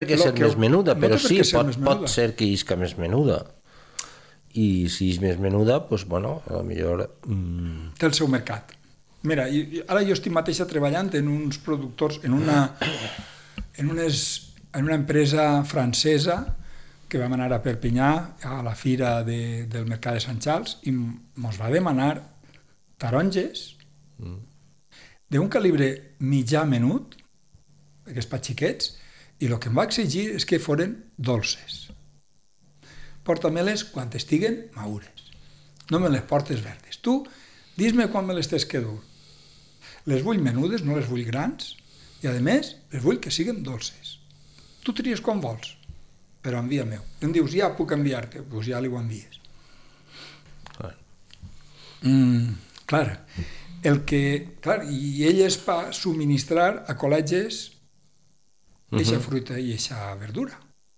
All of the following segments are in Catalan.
que ser més menuda, però sí, pot menuda. ser que isca més menuda. I si és més menuda, doncs, bueno, a lo millor... Té el seu mercat. Mira, ara jo estic mateixa treballant en uns productors, en una empresa francesa que vam anar a Perpinyà a la fira del mercat de Sant Charles i ens va demanar taronges d'un calibre mitjà menut, aquests pa xiquets, i el que em va exigir és que foren dolces. Porta-me-les quan estiguen madures. No me les portes verdes. Tu, dis-me quan me les tens que dur. Les vull menudes, no les vull grans, i a més, les vull que siguin dolces. Tu tries quan vols, però envia meu. I em dius, ja puc enviar-te, doncs ja li ho envies. Clar, i ell es va subministrar a col·legis eixa fruita i eixa verdura.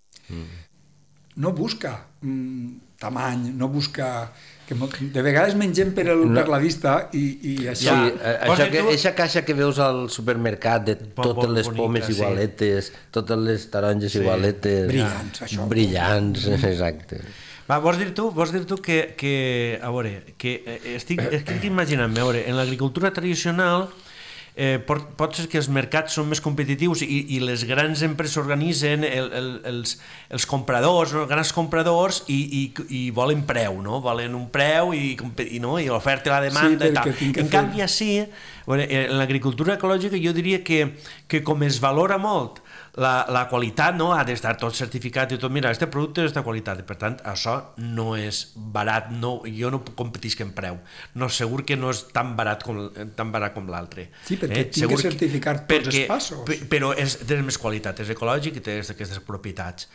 No busca tamany, no busca... De vegades mengem per la vista i això... Sí, eixa caixa que veus al supermercat de totes les pomes igualetes, totes les taronges igualetes... Brillants, això. Brillants, exacte. Va, vols dir tu que a veure, que estic imaginant-me, a veure, en l'agricultura tradicional pot ser que els mercats són més competitius i les grans empreses organitzen els compradors, els grans compradors i volen preu, no? Volen un preu i l'oferta i la demanda i tal. En canvi, així, en l'agricultura ecològica jo diria que com es valora molt la qualitat, no? Ha d'estar tot certificat i tot, mira, aquest producte és de qualitat, per tant, això no és barat, jo no competisc en preu, no, segur que no és tan barat com l'altre. Sí, perquè tinc que certificar tots els passos. Però té més qualitat, és ecològic i té aquestes propietats,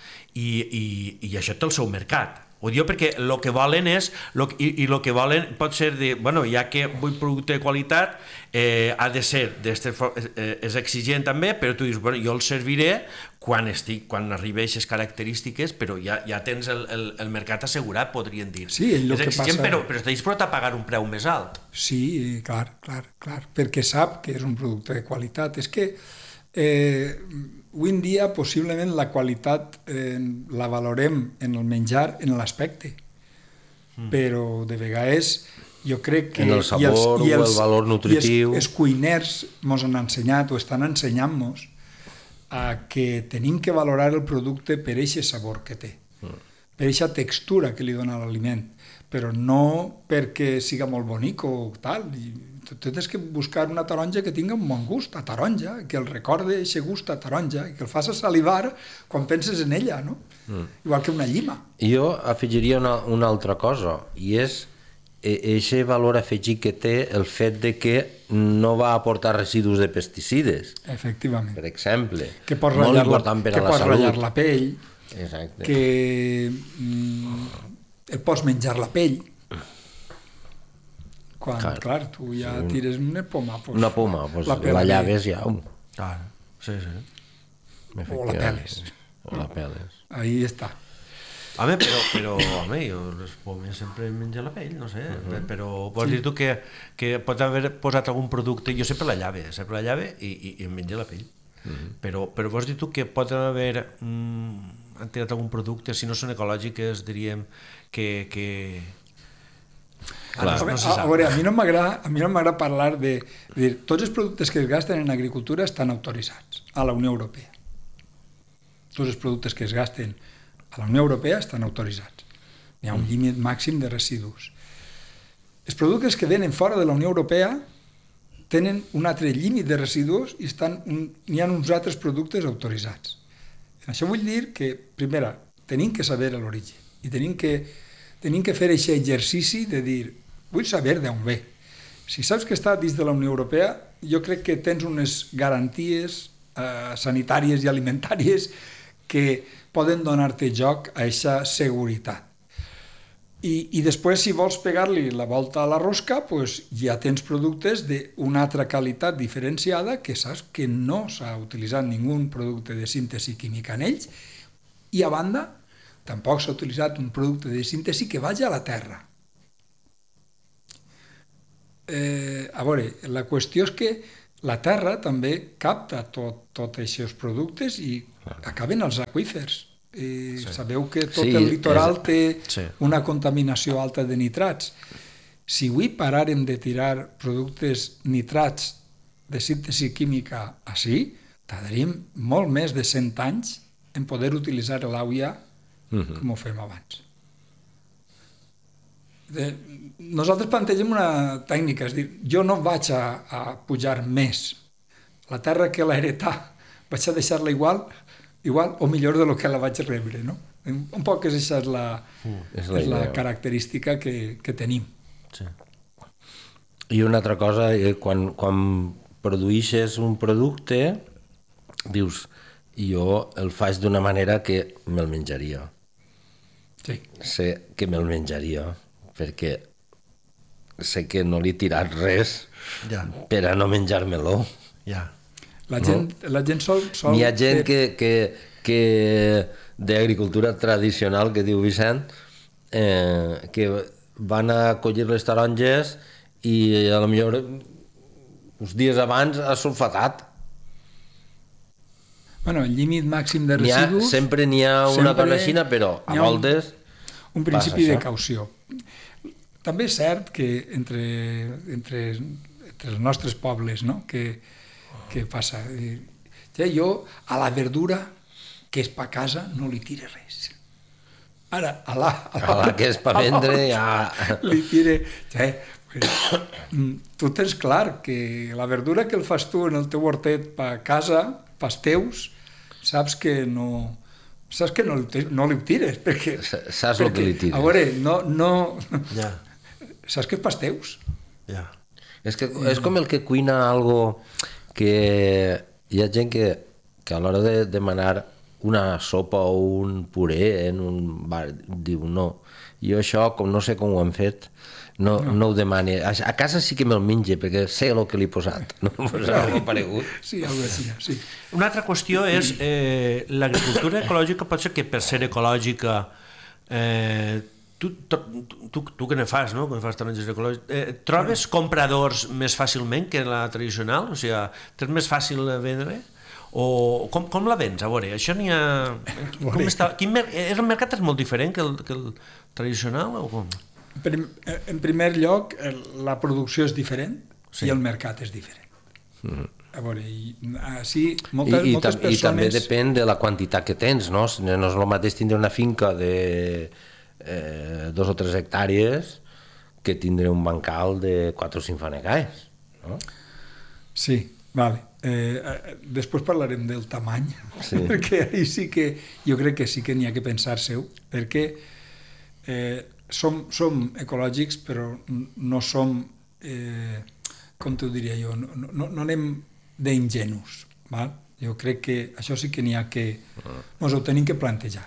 i això té el seu mercat. Ho diu perquè el que volen és, i el que volen pot ser de, bueno, ja que vull producte de qualitat, ha de ser, és exigent també, però tu dius, bueno, jo el serviré quan arribi a aquestes característiques, però ja tens el mercat assegurat, podrien dir. Sí, és exigent, però estàs disposat a pagar un preu més alt. Sí, clar, perquè sap que és un producte de qualitat. És que avui en dia possiblement la qualitat la valorem en el menjar, en l'aspecte, però de vegades jo crec que... En el sabor o el valor nutritiu. I els cuiners ens han ensenyat o estan ensenyant-nos que tenim que valorar el producte per aquest sabor que té, per aquesta textura que li dona l'aliment, però no perquè siga molt bonic o tal. Tu tens que buscar una taronja que tingui un bon gust a taronja, que el recorde aquest gust a taronja, que el faci salivar quan penses en ella, no? Igual que una llima. Jo afegiria una altra cosa, i és aquest valor afegit que té el fet de que no va aportar residus de pesticides. Efectivament. Per exemple. Que pots ratllar la pell, exacte. Que et pots menjar la pell. Quan, clar, tu ja tires una poma. Una poma, la llaves ja. Clar, sí. O la peles. Ahí està. Home, però jo les pomes sempre menjo la pell, no sé, però vols dir tu que pots haver posat algun producte, jo sempre la llave i em menjo la pell, però vols dir tu que pot haver han tirat algun producte, si no són ecològiques, diríem que a veure, a mi no m'agrada parlar de dir, tots els productes que es gasten en agricultura estan autoritzats a la Unió Europea. Tots els productes que es gasten a la Unió Europea estan autoritzats. Hi ha un límit màxim de residus. Els productes que venen fora de la Unió Europea tenen un altre límit de residus i n'hi ha uns altres productes autoritzats. Això vull dir que, primera, tenim que saber l'origen i tenim que fer aquest exercici de dir, vull saber d'on ve. Si saps que està dins de la Unió Europea, jo crec que tens unes garanties sanitàries i alimentàries que poden donar-te joc a aquesta seguretat. I després, si vols pegar-li la volta a la rosca, ja tens productes d'una altra qualitat diferenciada que saps que no s'ha utilitzat ningú producte de síntesi química en ells, i a banda tampoc s'ha utilitzat un producte de síntesi que vagi a la terra. A veure, la qüestió és que la terra també capta tots aquests productes i acaben als aqüífers. Sabeu que tot el litoral té una contaminació alta de nitrats. Si avui paràrem de tirar productes nitrats de síntesi química així, tardaríem molt més de 100 anys en poder utilitzar l'aigua com ho fem abans. Nosaltres plantegem una tècnica, és dir, jo no vaig a pujar més. La terra que l'ha heretat vaig a deixar-la igual o millor de lo que la vaig rebre, no? Un poc aquesta és la característica que tenim. Sí. I una altra cosa, quan produeixes un producte, dius, jo el faig d'una manera que me'l menjaria. Sí. Sé que me'l menjaria, perquè sé que no li he tirat res per a no menjar-me-lo. La gent sol... N'hi ha gent que d'agricultura tradicional, que diu Vicent, que van a collir les taronges i a lo millor uns dies abans ha sulfatat. Bueno, el límit màxim de residus... Sempre n'hi ha una cosa així, però a voltes... Un principi de caució. També és cert que entre els nostres pobles, no?, què passa? Jo a la verdura que és per casa no li tire res. Ara, a la que és per vendre ja... li tire... Tu tens clar que la verdura que el fas tu en el teu hortet per casa, pels teus, saps que no li tires, perquè... Saps el que li tires. A veure, no... Saps que és pels teus. És com el que cuina algo que hi ha gent que a l'hora de demanar una sopa o un puré en un bar diu no, jo això com no sé com ho han fet no ho demani, a casa sí que me'l menja perquè sé el que li he posat, no m'ho posarà algo paregut. Sí, algo així, sí. Una altra qüestió és l'agricultura ecològica pot ser que per ser ecològica tu que ne fas, no? Que fas taronges ecològiques, trobes compradors més fàcilment que la tradicional? O sigui, és més fàcil de vendre? O com la vens? A veure, això n'hi ha... El mercat és molt diferent que el tradicional o com? En primer lloc, la producció és diferent i el mercat és diferent. A veure, així moltes persones... I també depèn de la quantitat que tens, no? No és el mateix tindre una finca de 2 o 3 hectàrees que tindre un bancal de 4 o 5 fanegaies, no? Sí, vale. Després parlarem del tamany, perquè ahí sí que jo crec que sí que n'hi ha que pensar-se-ho, perquè som ecològics però no som, com t'ho diria jo, no anem d'ingenus. Jo crec que això sí que n'hi ha que... Ens ho tenim que plantejar.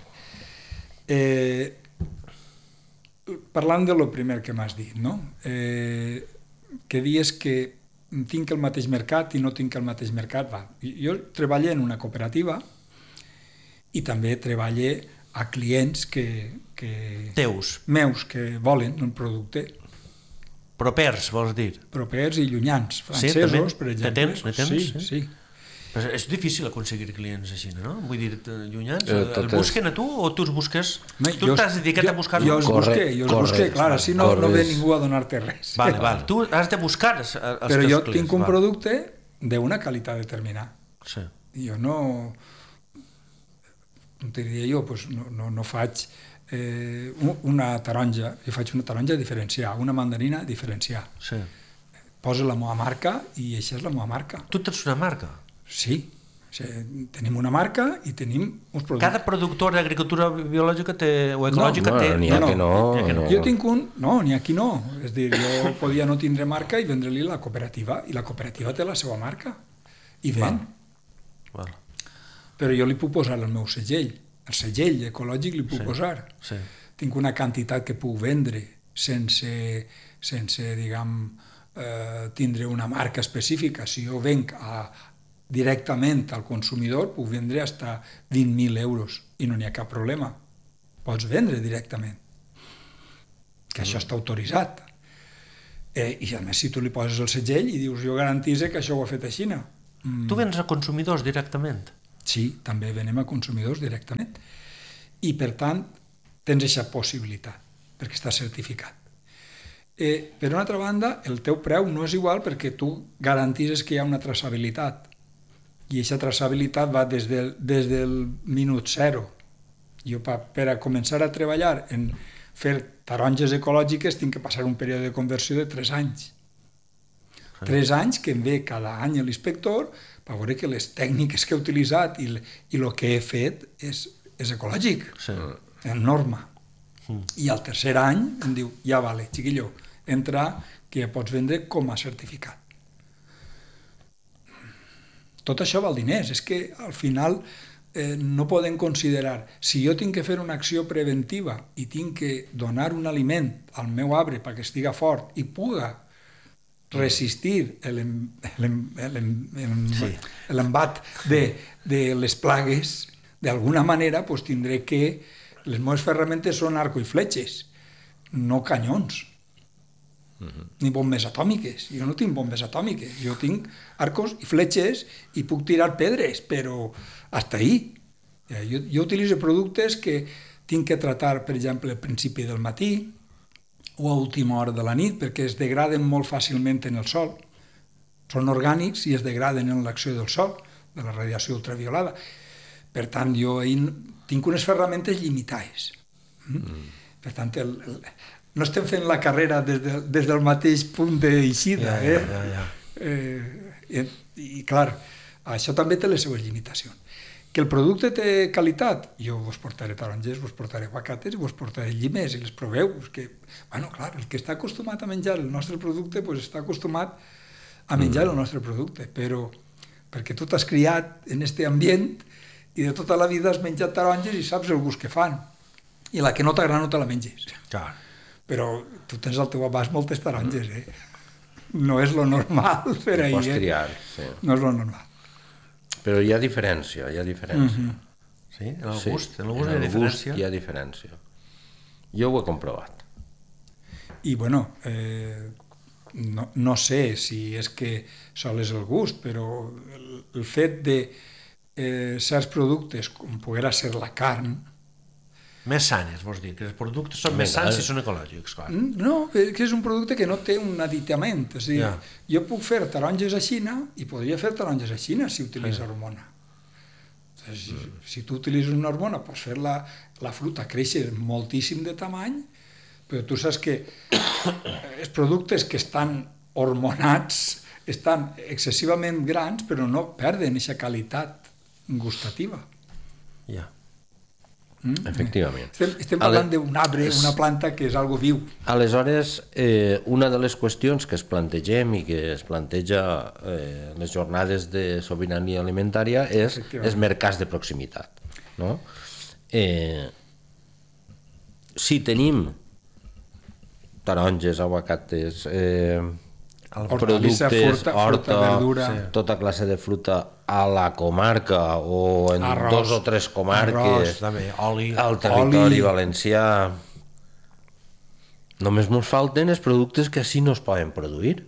Parlant de lo primer que m'has dit, no? Que dius que tinc el mateix mercat i no tinc el mateix mercat. Jo treballo en una cooperativa i també treballo a clients teus, meus, que volen un producte. Propers, vols dir? Propers i llunyans, francesos, per exemple. Ne tens? Sí. Però és difícil aconseguir clients així, no? Vull dir, llunyans, el busquen a tu o tu els busques? Tu t'has dedicat a buscar-lo? Jo els busque, clar, així no ve ningú a donar-te res. Vale. Tu has de buscar els teus clients. Però jo tinc un producte d'una qualitat determinada. Jo no diria jo, no faig una taronja, jo faig una taronja diferenciada, una mandarina diferenciada. Poso la meva marca i això és la meva marca. Tu tens una marca? Sí, tenim una marca i tenim uns productes. Cada productor d'agricultura biològica o ecològica té... N'hi ha que no. Jo tinc un... No, n'hi ha qui no. És dir, jo podia no tindre marca i vendre-li la cooperativa, i la cooperativa té la seva marca. I ven. Però jo li puc posar el meu segell. El segell ecològic li puc posar. Tinc una quantitat que puc vendre sense diguem, tindre una marca específica. Si jo venc directament al consumidor, puc vendre fins a 20.000 euros i no n'hi ha cap problema. Pots vendre directament, que això està autoritzat. I a més, si tu li poses el segell i dius jo garantise que això ho ha fet així, no? Tu vens a consumidors directament? Sí, també venem a consumidors directament. I, per tant, tens aquesta possibilitat, perquè està certificat. Per una altra banda, el teu preu no és igual perquè tu garantises que hi ha una traçabilitat. I aquesta traçabilitat va des del minut zero. Jo, per a començar a treballar en fer taronges ecològiques, tinc que passar un període de conversió de 3 anys. 3 anys que em ve cada any l'inspector per veure que les tècniques que he utilitzat i el que he fet és ecològic, en norma. I al tercer any em diu, ja vale, chiquillo, entra que ja pots vendre com a certificat. Tot això val diners, és que al final no podem considerar, si jo tinc que fer una acció preventiva i tinc que donar un aliment al meu arbre perquè estiga fort i puga resistir l'embat de les plagues, d'alguna manera tindré que les meves ferramentes són arco i fletxes, no canyons, ni bombes atòmiques. Jo no tinc bombes atòmiques, jo tinc arcos i fletxes i puc tirar pedres, però hasta ahí. Jo utilitzo productes que tinc que tratar, per exemple, al principi del matí o a última hora de la nit, perquè es degraden molt fàcilment en el sol. Són orgànics i es degraden en l'acció del sol, de la radiació ultraviolada. Per tant, jo tinc unes ferramentes limitades. Per tant, no estem fent la carrera des del mateix punt d'eixida. I clar, això també té les seues limitacions. Que el producte té qualitat, jo vos portaré taronges, vos portaré aguacates, vos portaré llimers i les proveu. Bueno, clar, el que està acostumat a menjar el nostre producte està acostumat a menjar el nostre producte, però perquè tu t'has criat en aquest ambient i de tota la vida has menjat taronges i saps el gust que fan. I la que no t'agrada no te la menges. Clar. Però tu tens al teu abast moltes taronges, No és lo normal per ahir, Pots triar, sí. No és lo normal. Però hi ha diferència, Sí? En el gust hi ha diferència? Hi ha diferència. Jo ho he comprovat. I, bueno, no sé si és que sol és el gust, però el fet de certs productes, com poguera ser la carn... Més sanes, vols dir, que els productes són més sans si són ecològics, clar. No, que és un producte que no té un aditament. És a dir, jo puc fer taronges a Xina i podria fer taronges a Xina si utilitzo hormona. Si tu utilitzes una hormona, pots fer la fruita créixer moltíssim de tamany, però tu saps que els productes que estan hormonats estan excessivament grans, però no perden aquesta qualitat gustativa. Ja. Efectivament. Estem parlant d'un arbre, una planta que és algo viu. Aleshores, una de les qüestions que es plantegem i que es planteja les jornades de sobirania alimentària és els mercats de proximitat. No? Si tenim taronges, aguacates, productes, horta, verdura, tota classe de fruta a la comarca o en arròs, 2 o 3 comarques, també, oli, al territori valencià, només ens falten els productes que així no es poden produir.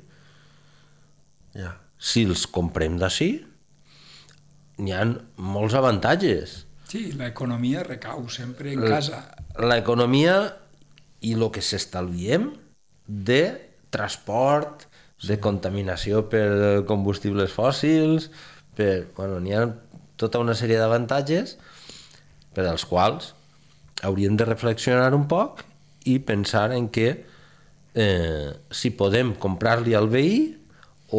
Si els comprem d'ací, n'hi ha molts avantatges. Sí, l'economia recau sempre en casa. L'economia i el que s'estalviem de transport, de contaminació per combustibles fòssils, n'hi ha tota una sèrie d'avantatges per als quals hauríem de reflexionar un poc i pensar en què si podem comprar-li al veí o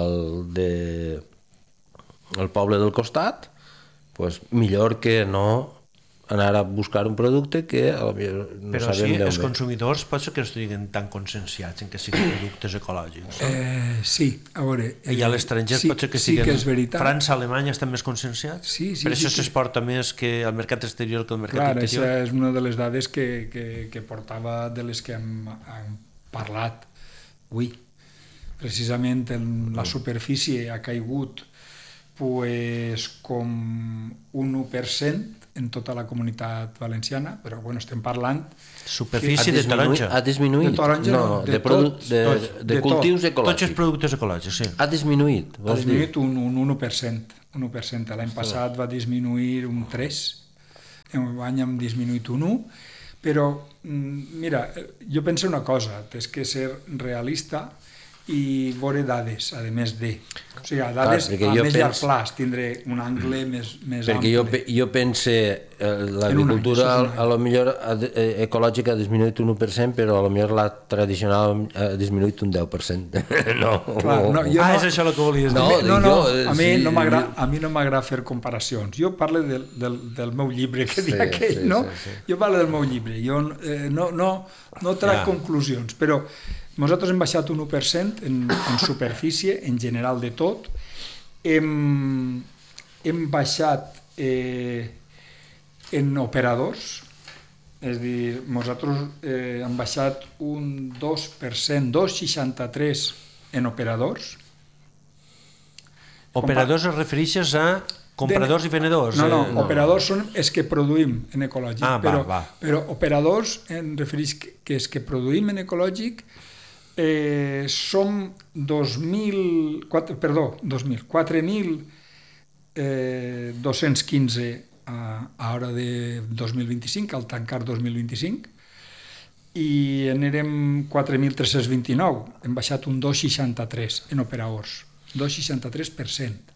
al poble del costat, millor que no anar a buscar un producte que no però sabem els consumidors pot ser que no estiguin tan conscienciats en que siguin productes ecològics. Sí, a veure... I a l'estranger pot ser que siguin... França, Alemanya estan més conscienciats? Per això s'exporta més que al mercat exterior que al mercat interior? Clar, això és una de les dades que portava, de les que hem parlat avui. Precisament la superfície ha caigut com un 1% en tota la comunitat valenciana, però bueno, estem parlant... Superfície de taronja. Ha disminuït? De taronja no, de cultius ecològics. Tots els productes ecològics, sí. Ha disminuït, Ha disminuït un 1%. L'any passat va disminuir un 3%, enguany hem disminuït un 1%, però, mira, jo penso una cosa, és que ser realista i veure dades, a més de... O sigui, dades a més llarg plaç, tindré un angle més perquè ample. Jo pense l'agricultura a lo millor ecològica ha disminuït un 1%, però a lo millor la tradicional ha disminuït un 10%. No. Clar, no, és això el que volies dir. No, a mi no m'agrada fer comparacions. Jo parlo del meu llibre, que dia aquell, no? Jo parlo del meu llibre, jo no trac conclusions, però nosaltres hem baixat un 1% en superfície, en general de tot. Hem baixat en operadors, és a dir, nosaltres hem baixat un 2%, 2,63% en operadors. Operadors es refereixes a compradors i venedors? No, operadors són els que produïm en ecològic, però operadors em refereix que els que produïm en ecològic som 4.215 a hora de 2025, al tancar 2025, i en érem 4.329, hem baixat un 2,63 en operadors, 2,63%.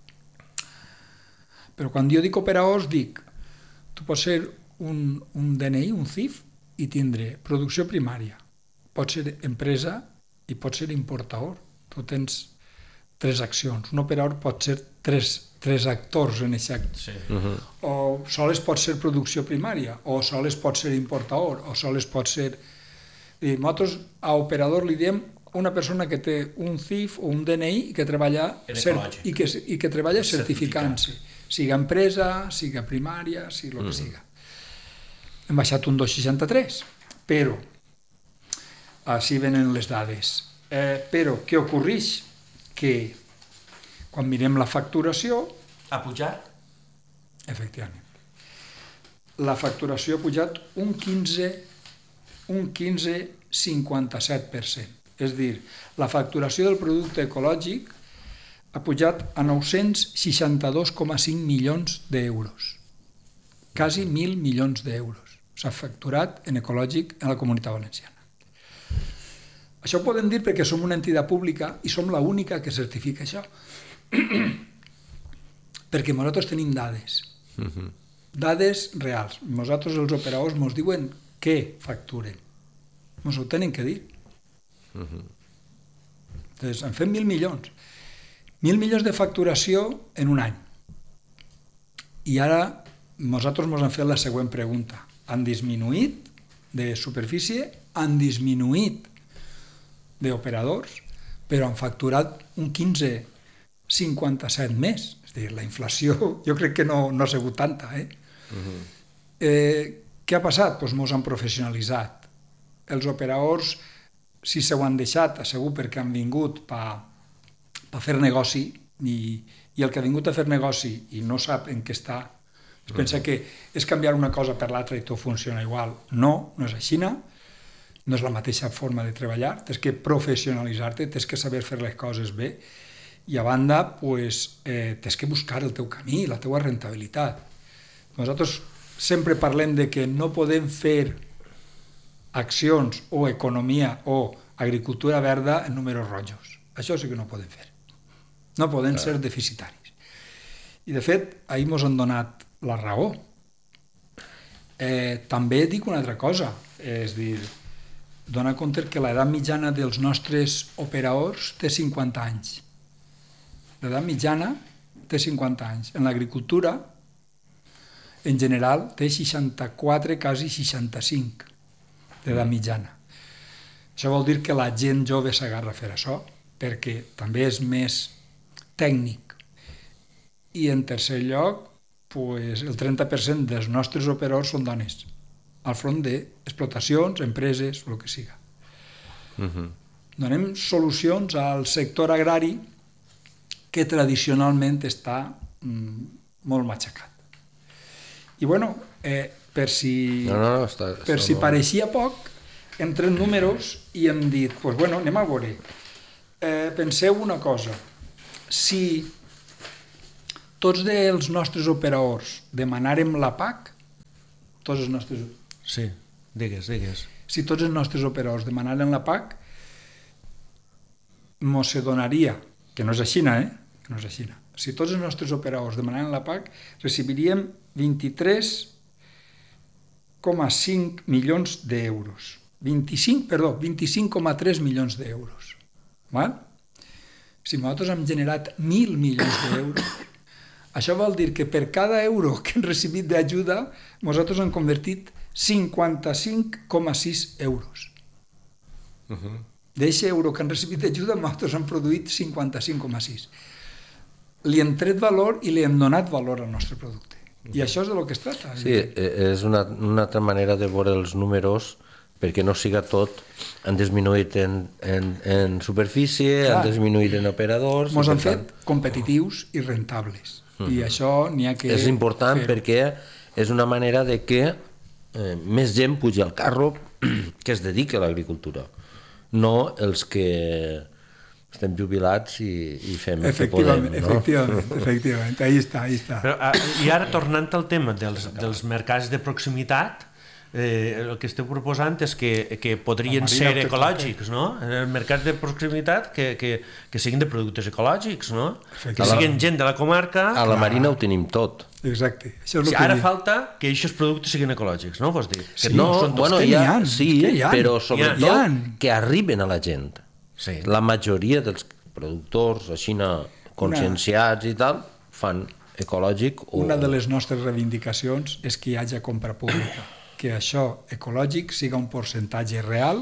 Però quan jo dic operadors, dic, tu pots ser un DNI, un CIF, i tindre producció primària, pot ser empresa i pot ser importador. Tu tens 3 accions. Un operador pot ser 3 actors en aquest acte. Sí. O sols pot ser producció primària, o sols pot ser importador, o sols pot ser... Nosaltres a operador li diem una persona que té un CIF o un DNI i que treballa certificant-se, siga empresa, siga primària, sigui el que siga. Hem baixat un 2,63, però així venen les dades. Però què ocorreix? Que quan mirem la facturació... Ha pujat? Efectivament. La facturació ha pujat un 15,57%. És a dir, la facturació del producte ecològic ha pujat a 962,5 milions d'euros. Quasi 1.000 milions d'euros s'ha facturat en ecològic en la Comunitat Valenciana. Això ho podem dir perquè som una entitat pública i som l'única que certifica això. Perquè nosaltres tenim dades. Dades reals. Nosaltres, els operadors, ens diuen què facturen. Ens ho tenen que dir. Entonces, en fem 1.000 milions. 1.000 milions de facturació en un any. I ara nosaltres ens han fet la següent pregunta. Han disminuït de superfície, han disminuït d'operadors, però han facturat un 15,57 més. És a dir, la inflació jo crec que no ha sigut tanta. Què ha passat? Doncs ens han professionalitzat. Els operadors, si se ho han deixat, segur perquè han vingut per fer negoci, i el que ha vingut a fer negoci i no sap en què està, es pensa que és canviar una cosa per l'altra i tot funciona igual. No és així. No és la mateixa forma de treballar, tens que professionalitzar-te, tens que saber fer les coses bé i a banda tens que buscar el teu camí, la teua rentabilitat. Nosaltres sempre parlem de que no podem fer accions o economia o agricultura verda en números rojos. Això sí que no podem fer. No podem ser deficitaris. I de fet, ahir ens han donat la raó. També dic una altra cosa, és dir, dona compte que l'edat mitjana dels nostres operadors té 50 anys. L'edat mitjana té 50 anys. En l'agricultura, en general, té 64, quasi 65 d'edat mitjana. Això vol dir que la gent jove s'agarra a fer això, perquè també és més tècnic. I en tercer lloc, el 30% dels nostres operadors són dones, al front d'explotacions, empreses, el que siga. Donem solucions al sector agrari que tradicionalment està molt matxacat. I bueno, per si pareixia poc, hem tret números i hem dit, doncs bueno, anem a veure. Penseu una cosa, si tots els nostres operadors demanàrem la PAC, tots els nostres... Sí, digues. Si tots els nostres operadors demanaren la PAC, mos se donaria, que no és així, que no és així. Si tots els nostres operadors demanaren la PAC, recibiríem 23,5 milions d'euros. 25,3 milions d'euros. Si nosaltres hem generat 1.000 milions d'euros, això vol dir que per cada euro que hem recibit d'ajuda, nosaltres hem convertit 55,6 euros. D'aquest euro que han recibit d'ajuda, nosaltres hem produït 55,6. Li hem tret valor i li hem donat valor al nostre producte. I això és del que es tracta. Sí, és una altra manera de veure els números, perquè no siga tot, han disminuït en superfície, han disminuït en operadors... Ens han fet competitius i rentables. I això n'hi ha que... És important perquè és una manera de que més gent pugi al carro que es dediqui a l'agricultura, no els que estem jubilats i fem el que podem. Efectivament, ahí està. Però, i ara, tornant al tema dels mercats de proximitat, el que esteu proposant és que podrien ser ecològics, no? Els mercats de proximitat que siguin de productes ecològics, no? Que siguin gent de la comarca... A la Marina ho tenim tot. Exacte. Ara falta que aquests productes siguin ecològics, no? Vols dir? No, bueno, sí, però sobretot que arriben a la gent. La majoria dels productors així conscienciats i tal fan ecològic. Una de les nostres reivindicacions és que hi hagi compra pública, que això ecològic siga un percentatge real,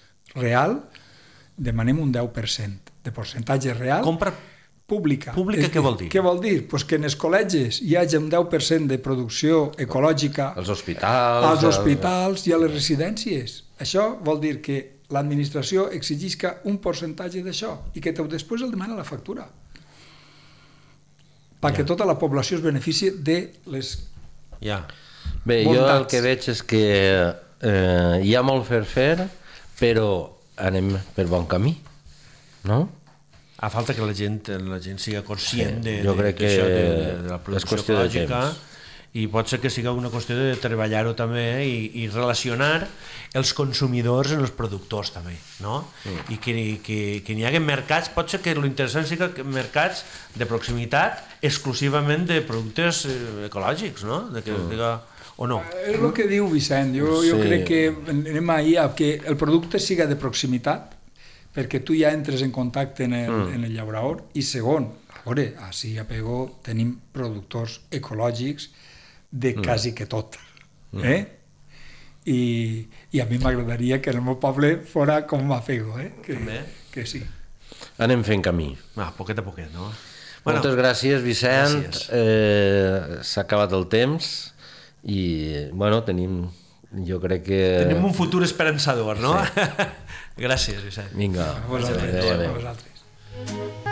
demanem un 10% de percentatge real. Compra pública. Pública què vol dir? Què vol dir? Pues que en els col·legis hi hagi un 10% de producció ecològica als hospitals i a les residències. Això vol dir que l'administració exigisca un percentatge d'això i que després el demana la factura. Perquè tota la població es beneficia de les Bé, jo el que veig és que hi ha molt per fer, però anem per bon camí, no? A falta que la gent siga conscient de la producció ecològica, i pot ser que sigui una qüestió de treballar-ho també i relacionar els consumidors amb els productors també, no? I que n'hi hagi mercats, pot ser que l'interessant sigui que mercats de proximitat exclusivament de productes ecològics, no? O no? És el que diu Vicent, jo crec que anem ahir a que el producte siga de proximitat, perquè tu ja entres en contacte en el llaurador, i segon, a veure, així a Pego tenim productors ecològics de quasi que tot, i a mi m'agradaria que el meu poble fora com a Pego, que sí. Anem fent camí. Poquet a poquet, no? Moltes gràcies, Vicent. S'ha acabat el temps i, bueno, jo crec que... Tenim un futur esperançador, no? Gràcies, Vicent. Vinga. A vosaltres.